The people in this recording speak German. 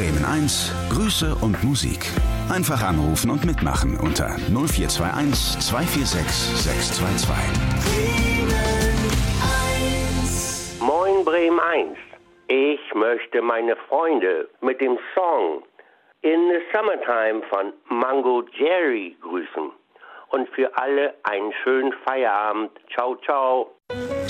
Bremen 1, Grüße und Musik. Einfach anrufen und mitmachen unter 0421 246 622. Moin Bremen 1. Ich möchte meine Freunde mit dem Song In the Summertime von Mango Jerry grüßen. Und für alle einen schönen Feierabend. Ciao, ciao.